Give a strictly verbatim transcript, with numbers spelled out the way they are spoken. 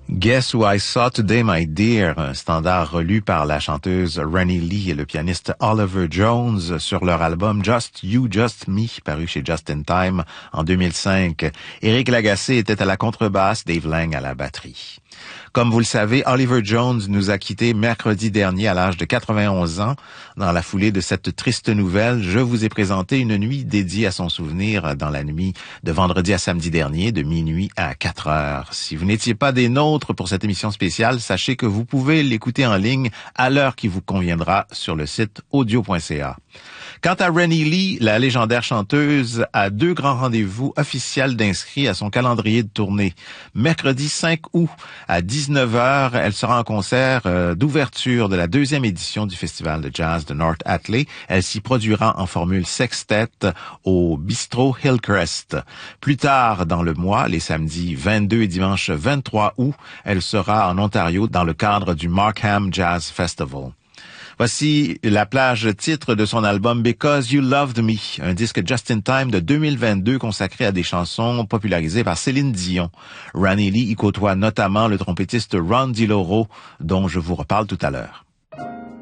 Guess Who I Saw Today, My Dear, un standard relu par la chanteuse Rennie Lee et le pianiste Oliver Jones sur leur album Just You, Just Me, paru chez Just in Time en deux mille cinq. Éric Lagacé était à la contrebasse, Dave Lang à la batterie. Comme vous le savez, Oliver Jones nous a quittés mercredi dernier à l'âge de quatre-vingt-onze ans. Dans la foulée de cette triste nouvelle, je vous ai présenté une nuit dédiée à son souvenir dans la nuit de vendredi à samedi dernier, de minuit à quatre heures. Si vous n'étiez pas des nôtres pour cette émission spéciale, sachez que vous pouvez l'écouter en ligne à l'heure qui vous conviendra sur le site audio point c a. Quant à Rennie Lee, la légendaire chanteuse a deux grands rendez-vous officiels d'inscrits à son calendrier de tournée. Mercredi cinq août à dix-neuf heures, elle sera en concert euh, d'ouverture de la deuxième édition du Festival de Jazz de North Atlee. Elle s'y produira en formule sextet au Bistrot Hillcrest. Plus tard dans le mois, les samedis vingt-deux et dimanche vingt-trois août, elle sera en Ontario dans le cadre du Markham Jazz Festival. Voici la plage titre de son album Because You Loved Me, un disque Just in Time de deux mille vingt-deux consacré à des chansons popularisées par Céline Dion. Rennie Lee y côtoie notamment le trompettiste Ron DiLoro, dont je vous reparle tout à l'heure.